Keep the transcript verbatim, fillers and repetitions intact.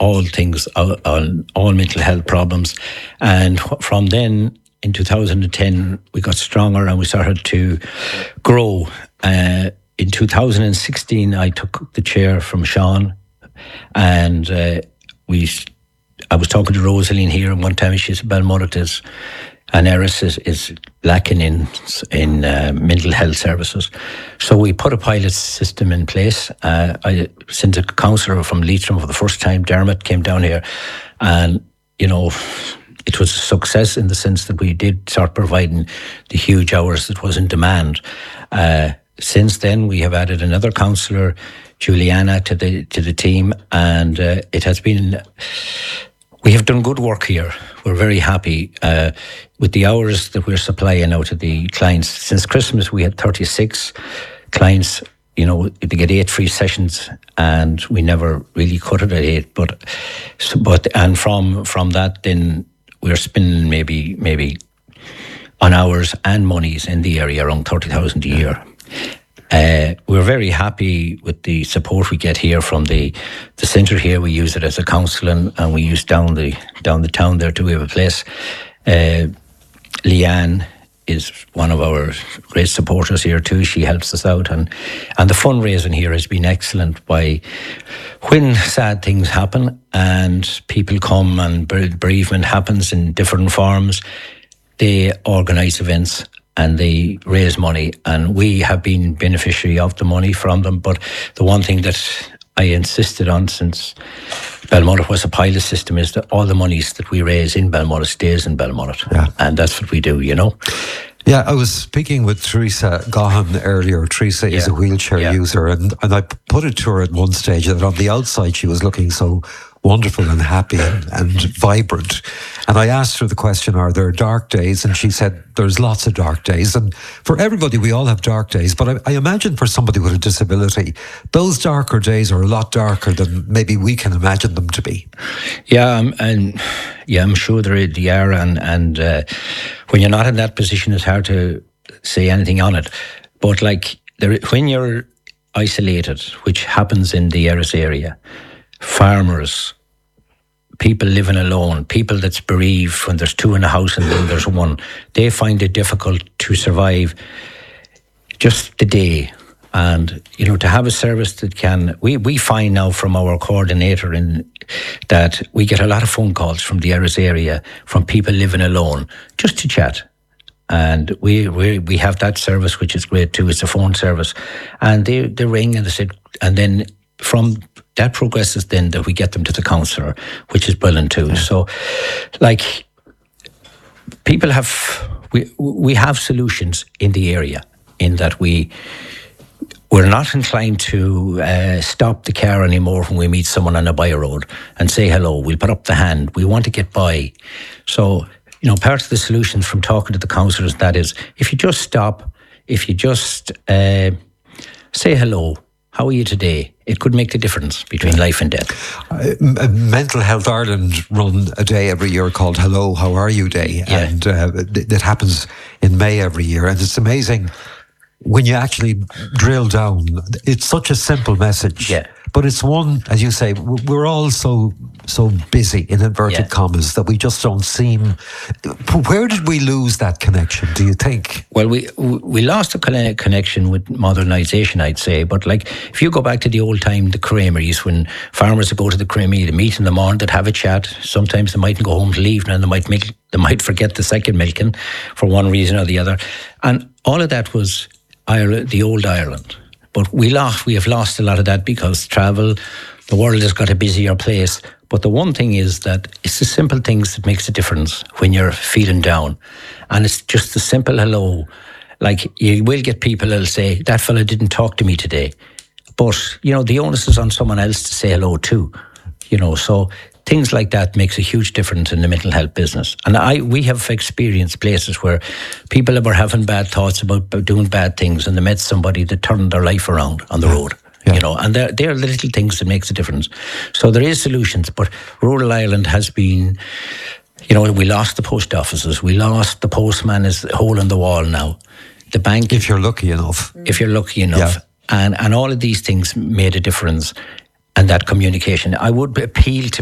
all things, all, all, all mental health problems. And from then, in two thousand ten, we got stronger and we started to grow. Uh, in two thousand sixteen, I took the chair from Sean, and uh, we. I was talking to Rosaline here, and one time she said, Balmullet is, and Erris is, is lacking in in uh, mental health services. So we put a pilot system in place. Uh, I sent a counsellor from Leitrim for the first time, Dermot, came down here, and, you know, it was a success in the sense that we did start providing the huge hours that was in demand. Uh, since then, we have added another counsellor, Juliana, to the to the team, and uh, it has been. We have done good work here. We're very happy uh, with the hours that we're supplying out to the clients. Since Christmas, we had thirty-six clients. You know, they get eight free sessions, and we never really cut it at eight. But, so, but and from from that, then we're spending maybe maybe on hours and monies in the area around thirty thousand a year. Uh, we're very happy with the support we get here from the the centre here. We use it as a counselling, and we use down the down the town there too. We have a place. Uh, Leanne is one of our great supporters here too. She helps us out, and and the fundraising here has been excellent. By when sad things happen and people come and bereavement happens in different forms, they organise events and they raise money, and we have been beneficiary of the money from them. But the one thing that I insisted on since Balmullet was a pilot system is that all the monies that we raise in Balmullet stays in Balmullet. Yeah. And that's what we do, you know. Yeah, I was speaking with Teresa Gahan earlier. Teresa is yeah. a wheelchair yeah. user, and, and I put it to her at one stage that on the outside she was looking so wonderful and happy and, and vibrant. And I asked her the question, are there dark days? And she said, there's lots of dark days. And for everybody, we all have dark days. But I, I imagine for somebody with a disability, those darker days are a lot darker than maybe we can imagine them to be. Yeah, um, and yeah, I'm sure they are. And, and uh, when you're not in that position, it's hard to say anything on it. But like there, when you're isolated, which happens in the Erris area, farmers, people living alone, people that's bereaved when there's two in a house and then there's one, they find it difficult to survive just the day. And, you know, to have a service that can, we, we find now from our coordinator in that we get a lot of phone calls from the Erris area from people living alone just to chat. And we, we we have that service, which is great too. It's a phone service. And they, they ring and they said, and then from that progresses then that we get them to the counsellor, which is brilliant too. Yeah. So, like, people have, we we have solutions in the area in that we, we're not inclined to uh, stop the car anymore when we meet someone on a by road and say hello. We'll put up the hand. We want to get by. So, you know, part of the solution from talking to the counsellors, that is, if you just stop, if you just uh, say hello, how are you today? It could make the difference between life and death. Uh, Mental Health Ireland run a day every year called Hello, How Are You Day? Yeah. And uh, that happens in May every year. And it's amazing when you actually drill down. It's such a simple message. Yeah. But it's one, as you say, we're all so so busy, in inverted yeah. commas, that we just don't seem... Where did we lose that connection, do you think? Well, we we lost a connection with modernisation, I'd say. But like, if you go back to the old time, the creameries, when farmers would go to the creamery, they meet in the morning, they'd have a chat. Sometimes they mightn't go home till evening, and they might make, they might forget the second milking for one reason or the other. And all of that was Ireland, the old Ireland. But we lost, we have lost a lot of that because travel, the world has got a busier place. But the one thing is that it's the simple things that makes a difference when you're feeling down. And it's just the simple hello. Like, you will get people that'll say, that fella didn't talk to me today. But, you know, the onus is on someone else to say hello too. You know, so things like that makes a huge difference in the mental health business. And I, we have experienced places where people were having bad thoughts about doing bad things, and they met somebody that turned their life around on the road. Yeah. You know, and they're, they're the little things that makes a difference. So there is solutions, but rural Ireland has been, you know, we lost the post offices, we lost the postman is a hole in the wall now. The bank, if you're lucky enough, if you're lucky enough, yeah. and and all of these things made a difference. And that communication, I would appeal to